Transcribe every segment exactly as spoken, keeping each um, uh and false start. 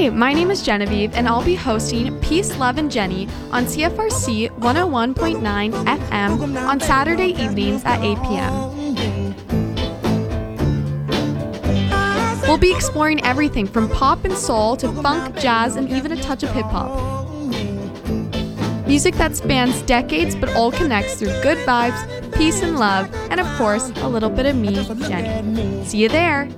Hey, my name is Genevieve, and I'll be hosting Peace, Love, and Jenny on C F R C one oh one point nine F M on Saturday evenings at eight p.m. We'll be exploring everything from pop and soul to funk, jazz, and even a touch of hip-hop. Music that spans decades but all connects through good vibes, peace and love, and of course, a little bit of me, Jenny. See you there!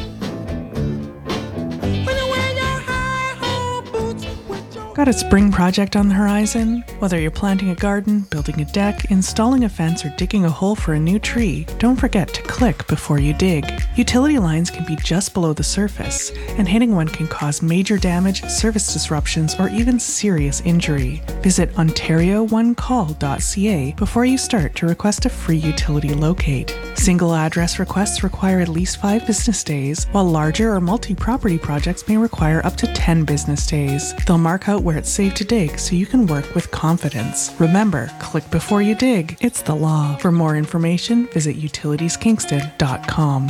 Got a spring project on the horizon? Whether you're planting a garden, building a deck, installing a fence, or digging a hole for a new tree, don't forget to click before you dig. Utility lines can be just below the surface, and hitting one can cause major damage, service disruptions, or even serious injury. Visit ontario one call dot c a before you start to request a free utility locate. Single address requests require at least five business days, while larger or multi-property projects may require up to ten business days. They'll mark out where it's safe to dig so you can work with confidence. Remember, click before you dig. It's the law. For more information, visit utilities kingston dot com.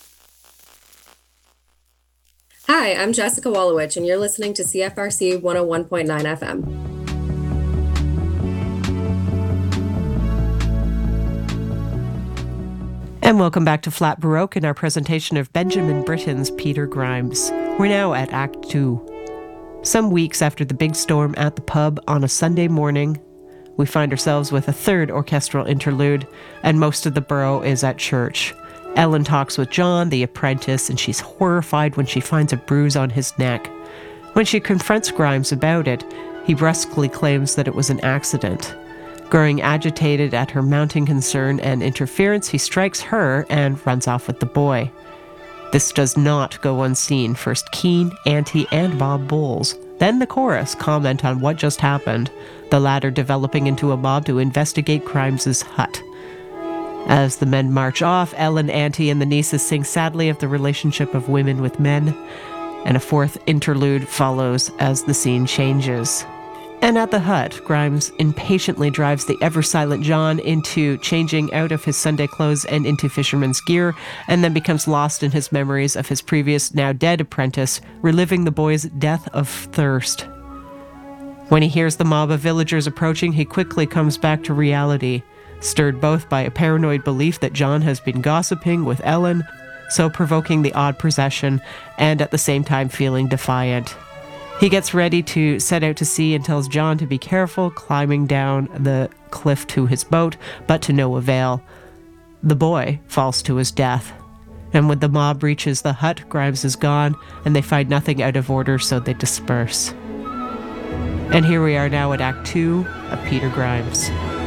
Hi, I'm Jessica Wolowich, and you're listening to C F R C one oh one point nine F M. And welcome back to Flat Baroque in our presentation of Benjamin Britten's Peter Grimes. We're now at Act Two. Some weeks after the big storm at the pub on a Sunday morning, we find ourselves with a third orchestral interlude, and most of the borough is at church. Ellen talks with John, the apprentice, and she's horrified when she finds a bruise on his neck. When she confronts Grimes about it, he brusquely claims that it was an accident. Growing agitated at her mounting concern and interference, he strikes her and runs off with the boy. This does not go unseen. First Keane, Auntie, and Bob Bowles. Then the chorus comment on what just happened, the latter developing into a mob to investigate Grimes' hut. As the men march off, Ellen, Auntie, and the nieces sing sadly of the relationship of women with men, and a fourth interlude follows as the scene changes. And at the hut, Grimes impatiently drives the ever-silent John into changing out of his Sunday clothes and into fisherman's gear, and then becomes lost in his memories of his previous, now dead apprentice, reliving the boy's death of thirst. When he hears the mob of villagers approaching, he quickly comes back to reality, stirred both by a paranoid belief that John has been gossiping with Ellen, so provoking the odd procession, and at the same time feeling defiant. He gets ready to set out to sea and tells John to be careful, climbing down the cliff to his boat, but to no avail. The boy falls to his death. And when the mob reaches the hut, Grimes is gone, and they find nothing out of order, so they disperse. And here we are now at Act Two of Peter Grimes.